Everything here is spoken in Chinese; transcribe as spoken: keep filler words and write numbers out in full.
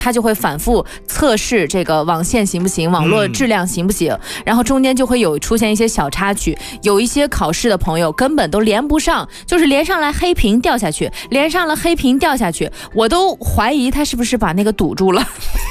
它就会反复测试这个网线行不行，网络质量行不行，然后中间就会有出现一些小插曲，有一些考试的朋友根本都连不上，就是连上来黑屏掉下去，连上了黑屏掉下去，我都怀疑他是不是把那个堵住了。